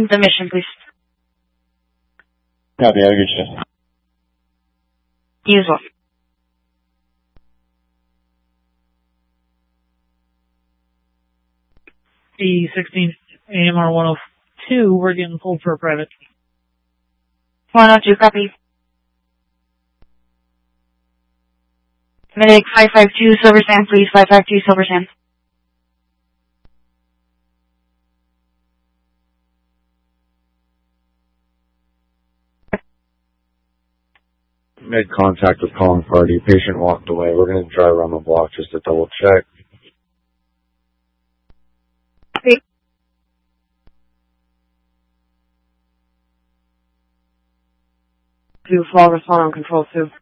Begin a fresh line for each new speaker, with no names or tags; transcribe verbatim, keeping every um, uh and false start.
End the mission, please.
Copy, have a good shift.
You as well.
The sixteen A M R one oh two, we're getting pulled for a private.
one oh two, copy. Medic five five two Silver Sand, please. five five two Silver Sand.
Made contact with calling party. Patient walked away. We're going to drive around the block just to double check.
Copy. Two, fall respond on control two.